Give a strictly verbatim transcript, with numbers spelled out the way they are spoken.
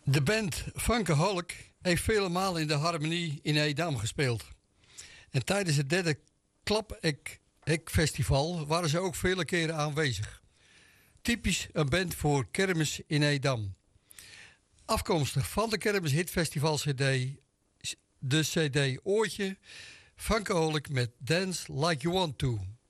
De band Funkaholic heeft vele malen in de Harmonie in Edam gespeeld. En tijdens het derde Klap Ek Ek Festival waren ze ook vele keren aanwezig. Typisch een band voor kermis in Edam. Afkomstig van de Kermis Hitfestival C D, de C D Oortje, Funkaholic met Dance Like You Want To.